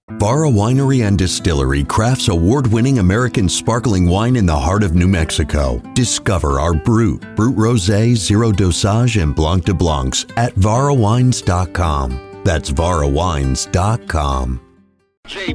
Vara Winery and Distillery crafts award-winning American sparkling wine in the heart of New Mexico. Discover our Brut Rosé, Zero Dosage, and Blanc de Blancs at varawines.com. That's varawines.com. JP